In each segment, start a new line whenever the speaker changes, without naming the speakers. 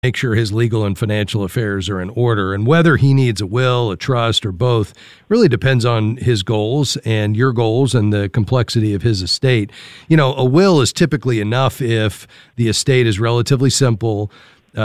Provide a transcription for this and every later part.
make sure his legal and financial affairs are in order. And whether he needs a will, a trust, or both really depends on his goals and your goals and the complexity of his estate. A will is typically enough if the estate is relatively simple.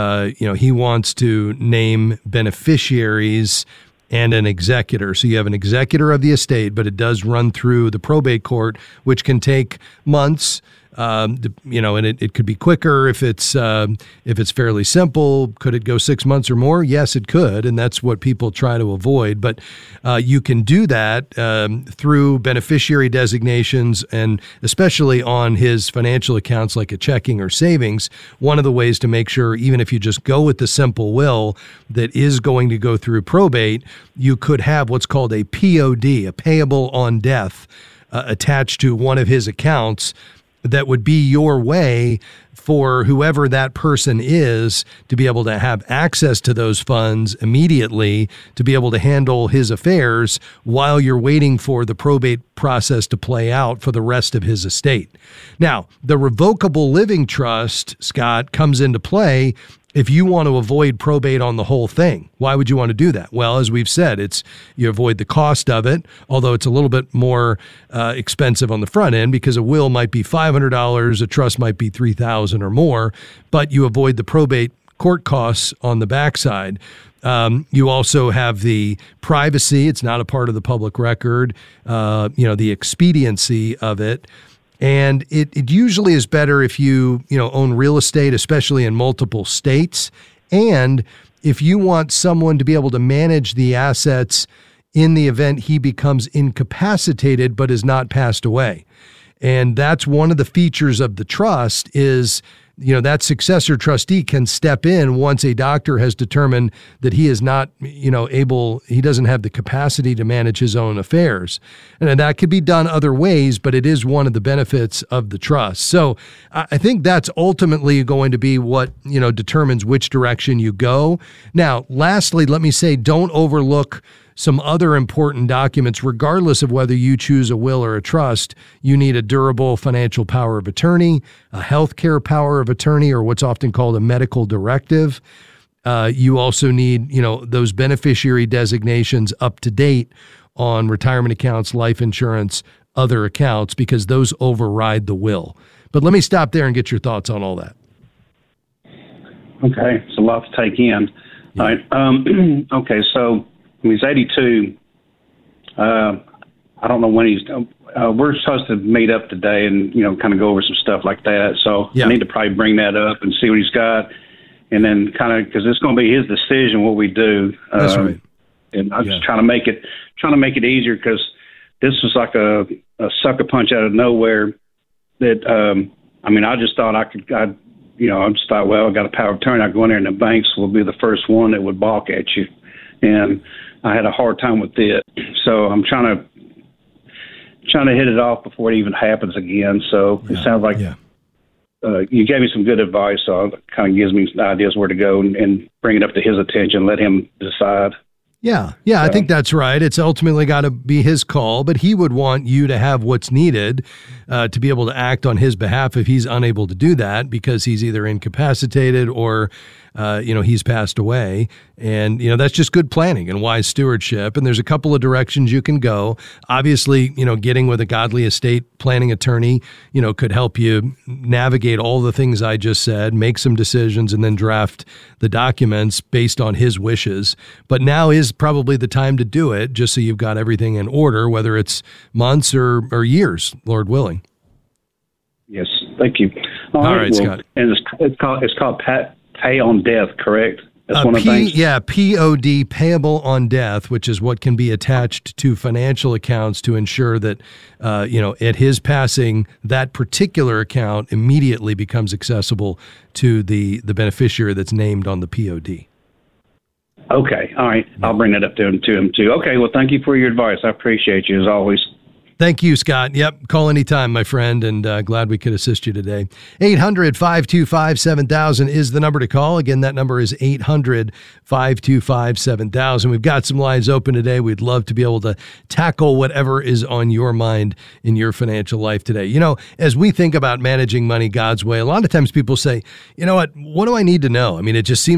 He wants to name beneficiaries and an executor. So you have an executor of the estate, but it does run through the probate court, which can take months. And it could be quicker if it's fairly simple. Could it go 6 months or more? Yes, it could, and that's what people try to avoid. But you can do that through beneficiary designations, and especially on his financial accounts like a checking or savings. One of the ways to make sure, even if you just go with the simple will that is going to go through probate, you could have what's called a POD, a payable on death, attached to one of his accounts. That would be your way for whoever that person is to be able to have access to those funds immediately, to be able to handle his affairs while you're waiting for the probate process to play out for the rest of his estate. Now, the revocable living trust, Scott, comes into play if you want to avoid probate on the whole thing. Why would you want to do that? Well, as we've said, you avoid the cost of it, although it's a little bit more expensive on the front end because a will might be $500, a trust might be $3,000 or more, but you avoid the probate court costs on the backside. You also have the privacy. It's not a part of the public record, the expediency of it. And it usually is better if you own real estate, especially in multiple states. And if you want someone to be able to manage the assets in the event he becomes incapacitated but is not passed away. And that's one of the features of the trust is that successor trustee can step in once a doctor has determined that he is not, he doesn't have the capacity to manage his own affairs. And that could be done other ways, but it is one of the benefits of the trust. So I think that's ultimately going to be what, determines which direction you go. Now, lastly, let me say, don't overlook some other important documents. Regardless of whether you choose a will or a trust, you need a durable financial power of attorney, a healthcare power of attorney, or what's often called a medical directive. You also need, those beneficiary designations up to date on retirement accounts, life insurance, other accounts, because those override the will. But let me stop there and get your thoughts on all that.
Okay, it's a lot to take in. Yeah. All right. Okay, so he's 82. I don't know when we're supposed to meet up today and, kind of go over some stuff like that. So yeah. I need to probably bring that up and see what he's got. And then kind of, because it's going to be his decision what we do.
That's right.
And I'm just trying to make it easier because this was like a sucker punch out of nowhere that, I just thought I just thought, well, I got a power of attorney. I go in there and the banks will be the first one that would balk at you. And I had a hard time with it. So I'm trying to hit it off before it even happens again. So it sounds like you gave me some good advice. So it kind of gives me ideas where to go and bring it up to his attention, let him decide.
Yeah, I think that's right. It's ultimately got to be his call, but he would want you to have what's needed to be able to act on his behalf if he's unable to do that because he's either incapacitated or, he's passed away. And, that's just good planning and wise stewardship. And there's a couple of directions you can go. Obviously, getting with a godly estate planning attorney, could help you navigate all the things I just said, make some decisions, and then draft the documents based on his wishes. But now is probably the time to do it, just so you've got everything in order, whether it's months or years, Lord willing.
Yes, thank you.
All right, Scott.
And it's called pay on death, correct? That's one of the things?
Yeah, POD, payable on death, which is what can be attached to financial accounts to ensure that, at his passing, that particular account immediately becomes accessible to the beneficiary that's named on the POD.
Okay, all right. I'll bring that up to him too. Okay, well, thank you for your advice. I appreciate you as always.
Thank you, Scott. Yep. Call anytime, my friend, and glad we could assist you today. 800-525-7000 is the number to call. Again, that number is 800-525-7000. We've got some lines open today. We'd love to be able to tackle whatever is on your mind in your financial life today. You know, as we think about managing money God's way, a lot of times people say, you know what do I need to know? I mean, it just seems